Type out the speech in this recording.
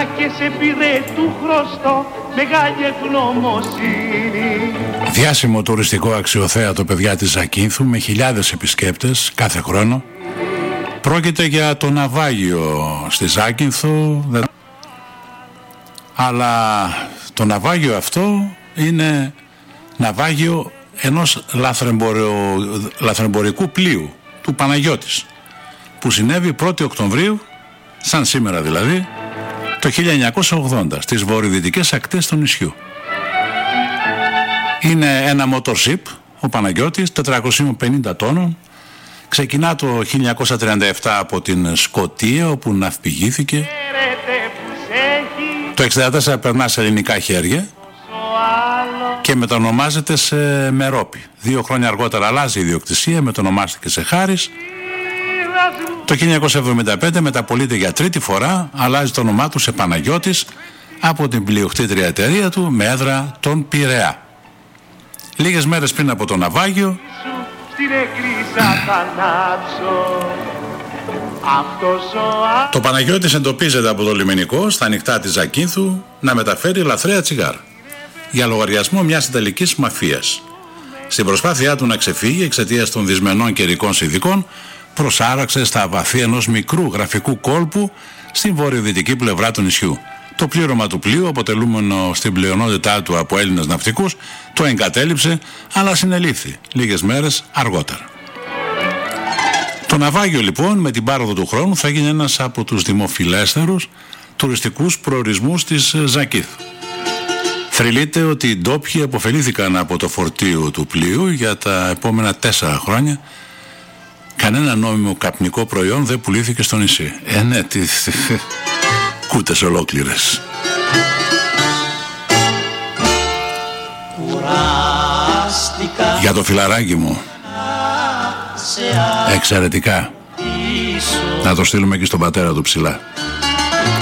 και σε πήρε του χρωστό μεγάλη ευγνωμοσύνη. Διάσημο τουριστικό αξιοθέατο, παιδιά, της Ζακίνθου, με χιλιάδες επισκέπτες κάθε χρόνο. Πρόκειται για το ναυάγιο στη Ζάκυνθο, αλλά το ναυάγιο αυτό είναι ναυάγιο ενός λαθρεμπορικού πλοίου του Παναγιώτης, που συνέβη 1η Οκτωβρίου, σαν σήμερα δηλαδή, το 1980, στις βορειοδυτικές ακτές του νησιού. Είναι ένα motorship, ο Παναγιώτης, 450 τόνων. Ξεκινά το 1937 από την Σκωτία, όπου ναυπηγήθηκε. Το 1964 περνά σε ελληνικά χέρια και μετονομάζεται σε Μερόπη. 2 χρόνια αργότερα αλλάζει η ιδιοκτησία, μετονομάστηκε σε Χάρις. Το 1975 μεταπολείται για 3η φορά, αλλάζει το όνομά του σε Παναγιώτης από την πλειοκτήτρια εταιρεία του με έδρα τον Πειραιά. Λίγες μέρες πριν από το ναυάγιο, το Παναγιώτης εντοπίζεται από το λιμενικό στα ανοιχτά της Ζακίνθου να μεταφέρει λαθρέα τσιγάρα για λογαριασμό μιας ιταλικής μαφίας. Στην προσπάθειά του να ξεφύγει εξαιτίας των δυσμενών καιρικών συνθηκών, προσάραξε στα βαθύ ενός μικρού γραφικού κόλπου στην βορειοδυτική πλευρά του νησιού. Το πλήρωμα του πλοίου, αποτελούμενο στην πλειονότητά του από Έλληνες ναυτικούς, το εγκατέλειψε, αλλά συνελήφθη λίγες μέρες αργότερα. Το ναυάγιο λοιπόν, με την πάροδο του χρόνου, θα γίνει ένας από τους δημοφιλέστερους τουριστικούς προορισμούς της Ζακίνθου. Θρυλείται ότι οι ντόπιοι αποφελήθηκαν από το φορτίο του πλοίου για τα επόμενα 4 χρόνια. Κανένα νόμιμο καπνικό προϊόν δεν πουλήθηκε στο νησί. Ναι, κούτες ολόκληρες. Για το φιλαράκι μου, εξαιρετικά. Να το στείλουμε και στον πατέρα του ψηλά.